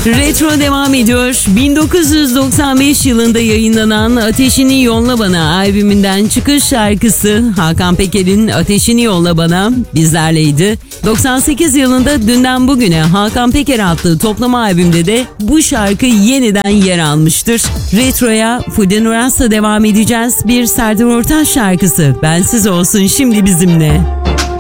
Retro devam ediyor. 1995 yılında yayınlanan Ateşini Yolla Bana albümünden çıkış şarkısı Hakan Peker'in Ateşini Yolla Bana bizlerleydi. 98 yılında Dünden Bugüne Hakan Peker adlı toplama albümde de bu şarkı yeniden yer almıştır. Retro'ya Fulden Uras'la devam edeceğiz. Bir Serdar Ortaç şarkısı Bensiz Olsun şimdi bizimle.